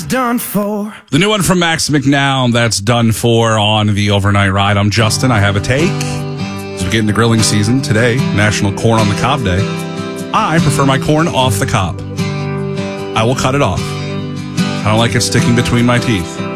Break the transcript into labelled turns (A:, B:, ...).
A: done for.
B: The new one from Max McNown, that's Done For on the Overnight Ride. I'm Justin. I have a take. As we get into grilling season today, National Corn on the Cob Day. I prefer my corn off the cob. I will cut it off. I don't like it sticking between my teeth.